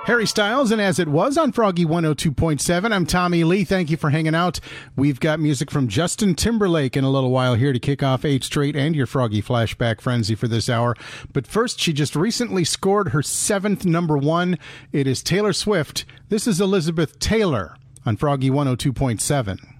Harry Styles and As It Was on Froggy 102.7. I'm Tommy Lee. Thank you for hanging out. We've got music from Justin Timberlake in a little while here to kick off 8 Straight and your Froggy Flashback Frenzy for this hour. But first, she just recently scored her 7th number 1. It is Taylor Swift. This is Elizabeth Taylor on Froggy 102.7.